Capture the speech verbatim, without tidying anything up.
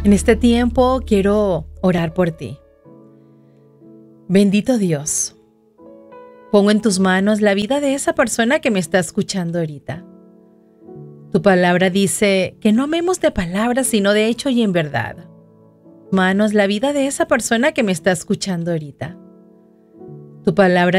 En este tiempo quiero orar por ti. Bendito Dios, pongo en tus manos la vida de esa persona que me está escuchando ahorita. Tu palabra dice que no amemos de palabras, sino de hecho y en verdad. Manos la vida de esa persona que me está escuchando ahorita. Tu palabra